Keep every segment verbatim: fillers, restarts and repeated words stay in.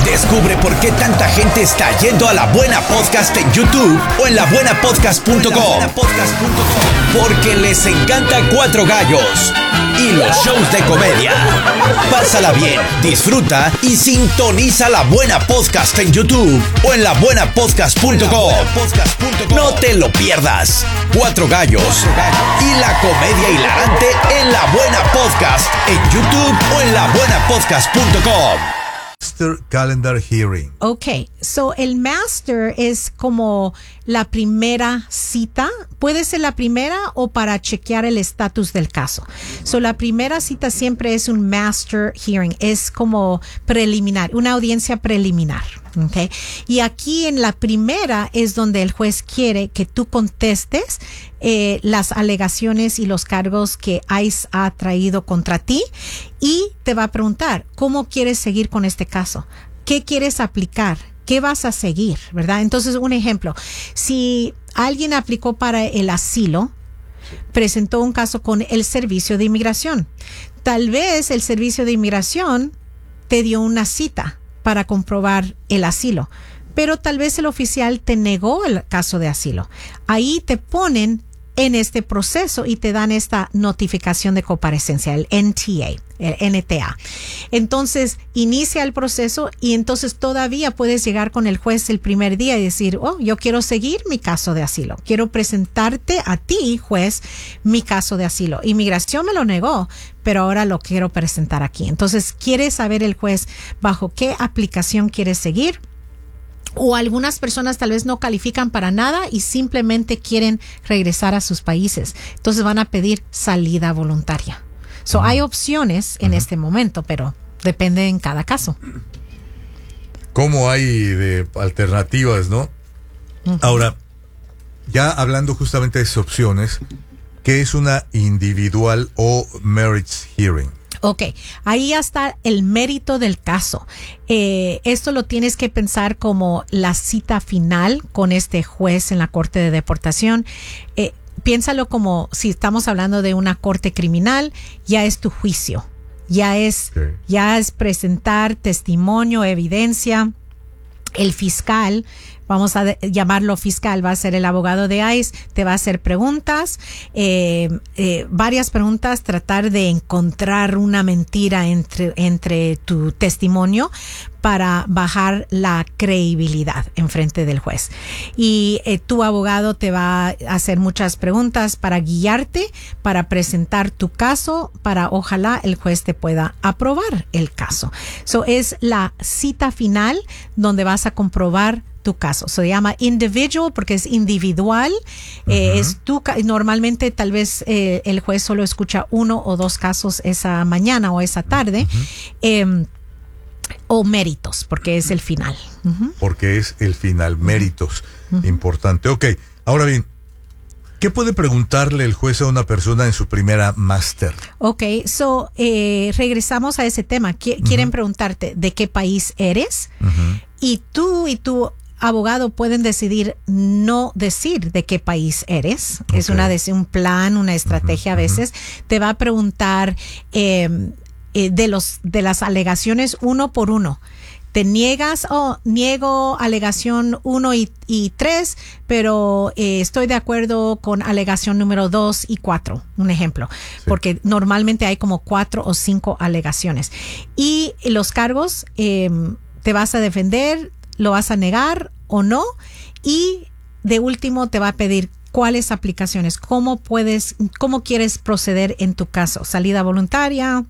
Descubre por qué tanta gente está yendo a La Buena Podcast en YouTube o en la buena podcast punto com. Porque les encanta Cuatro Gallos y los shows de comedia. Pásala bien, disfruta y sintoniza La Buena Podcast en YouTube o en la buena podcast punto com. No te lo pierdas. Cuatro Gallos y la comedia hilarante en La Buena Podcast en YouTube o en la buena podcast punto com. Master Calendar Hearing. Ok, so el Master es como la primera cita. Puede ser la primera o para chequear el estatus del caso. So la primera cita siempre es un Master Hearing. Es como preliminar, una audiencia preliminar. Okay. Y aquí en la primera es donde el juez quiere que tú contestes eh, las alegaciones y los cargos que ICE ha traído contra ti y te va a preguntar cómo quieres seguir con este caso, qué quieres aplicar, qué vas a seguir, ¿verdad? Entonces, un ejemplo, si alguien aplicó para el asilo, presentó un caso con el Servicio de Inmigración, tal vez el Servicio de Inmigración te dio una cita para comprobar el asilo, pero tal vez el oficial te negó el caso de asilo. Ahí te ponen en este proceso y te dan esta notificación de comparecencia, el N T A, el N T A. Entonces, inicia el proceso y entonces todavía puedes llegar con el juez el primer día y decir, oh, yo quiero seguir mi caso de asilo. Quiero presentarte a ti, juez, mi caso de asilo. Inmigración me lo negó, pero ahora lo quiero presentar aquí. Entonces, quiere saber el juez bajo qué aplicación quieres seguir. O algunas personas tal vez no califican para nada y simplemente quieren regresar a sus países. Entonces van a pedir salida voluntaria. So, uh-huh. Hay opciones en uh-huh. este momento, pero depende en cada caso. ¿Cómo hay de alternativas, no? Uh-huh. Ahora, ya hablando justamente de esas opciones, ¿qué es una individual o merits hearing? Ok, ahí está el mérito del caso. Eh, esto lo tienes que pensar como la cita final con este juez en la corte de deportación. Eh, piénsalo como si estamos hablando de una corte criminal, ya es tu juicio, ya es, okay. ya es presentar testimonio, evidencia. El fiscal, vamos a de, llamarlo fiscal, va a ser el abogado de ICE, te va a hacer preguntas, eh, eh, varias preguntas, tratar de encontrar una mentira entre, entre tu testimonio para bajar la credibilidad en frente del juez. Y eh, tu abogado te va a hacer muchas preguntas para guiarte, para presentar tu caso, para ojalá el juez te pueda aprobar el caso. So es la cita final donde vas a comprobar tu caso. Se llama individual porque es individual. Uh-huh. Eh, es tu ca- normalmente tal vez eh, el juez solo escucha uno o dos casos esa mañana o esa tarde. Uh-huh. Eh, o méritos, porque es el final. Uh-huh. Porque es el final, méritos. Uh-huh. Importante. Ok, ahora bien, ¿qué puede preguntarle el juez a una persona en su primera máster? Ok, so, eh, regresamos a ese tema. Qu- quieren uh-huh. preguntarte de qué país eres uh-huh. y tú y tu abogado pueden decidir no decir de qué país eres. Okay. Es una un plan, una estrategia uh-huh. a veces. Uh-huh. Te va a preguntar eh, eh, de los de las alegaciones uno por uno. Te niegas, oh, niego alegación uno y, y tres, pero eh, estoy de acuerdo con alegación número dos y cuatro, un ejemplo, sí. Porque normalmente hay como cuatro o cinco alegaciones. Y los cargos, eh, te vas a defender, lo vas a negar o no, y de último te va a pedir cuáles aplicaciones, cómo puedes, cómo quieres proceder en tu caso, salida voluntaria,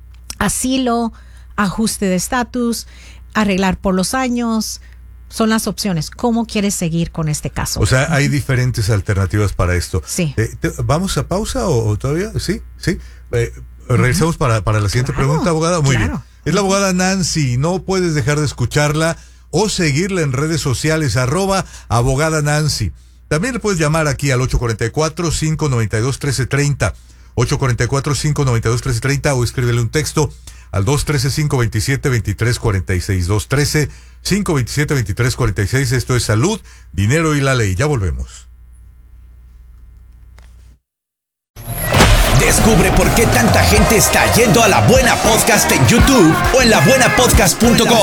asilo, ajuste de estatus, arreglar por los años, son las opciones. ¿Cómo quieres seguir con este caso? O sea, hay diferentes alternativas para esto. Sí. Eh, te, ¿Vamos a pausa o, o todavía? Sí, sí. Eh, regresamos uh-huh. para, para la siguiente claro, pregunta, abogada. Muy claro. bien. Es la abogada Nancy. No puedes dejar de escucharla o seguirla en redes sociales, arroba abogada Nancy. También le puedes llamar aquí al ocho cuatro cuatro, cinco nueve dos, uno tres tres cero, ocho cuatro cuatro, cinco nueve dos, uno tres tres cero o escríbele un texto al dos uno tres, cinco dos siete, dos tres cuatro seis, dos uno tres, cinco dos siete, dos tres cuatro seis. Esto es Salud, Dinero y la Ley. Ya volvemos. Descubre por qué tanta gente está yendo a La Buena Podcast en YouTube o en la buena podcast punto com.